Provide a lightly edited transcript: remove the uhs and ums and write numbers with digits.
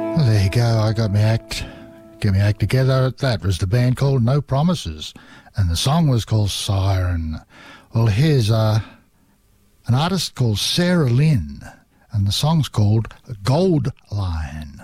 Well, there you go. I got my act together. That was the band called No Promises, and the song was called Siren. Well, here's an artist called Sarah Lynn, and the song's called Gold Line.